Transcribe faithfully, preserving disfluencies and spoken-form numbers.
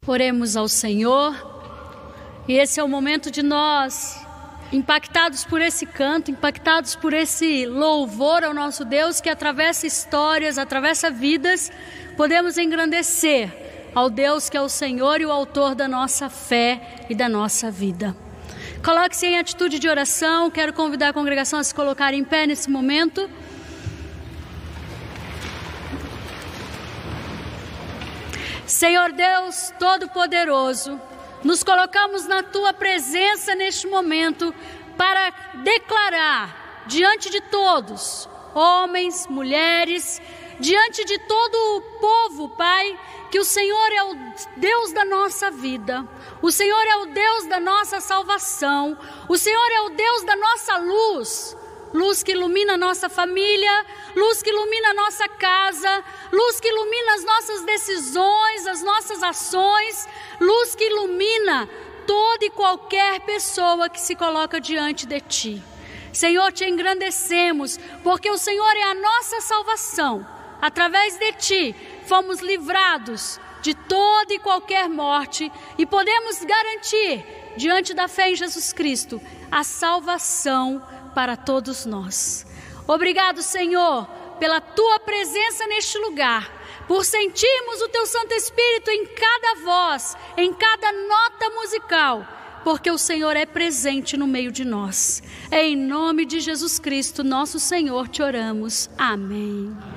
Oremos ao Senhor, e esse é o momento de nós, impactados por esse canto, impactados por esse louvor ao nosso Deus que atravessa histórias, atravessa vidas, podemos engrandecer ao Deus que é o Senhor e o autor da nossa fé e da nossa vida. Coloque-se em atitude de oração. Quero convidar a congregação a se colocar em pé nesse momento. Senhor Deus Todo-Poderoso, nos colocamos na Tua presença neste momento para declarar diante de todos, homens, mulheres, diante de todo o povo, Pai, que o Senhor é o Deus da nossa vida, o Senhor é o Deus da nossa salvação, o Senhor é o Deus da nossa luz, luz que ilumina a nossa família, luz que ilumina a nossa casa, luz que ilumina as nossas decisões, as nossas ações, luz que ilumina toda e qualquer pessoa que se coloca diante de Ti. Senhor, Te engrandecemos, porque o Senhor é a nossa salvação. Através de Ti, fomos livrados de toda e qualquer morte e podemos garantir, diante da fé em Jesus Cristo, a salvação para todos nós. Obrigado, Senhor, pela Tua presença neste lugar, por sentirmos o Teu Santo Espírito em cada voz, em cada nota musical, porque o Senhor é presente no meio de nós. Em nome de Jesus Cristo, nosso Senhor, Te oramos. Amém.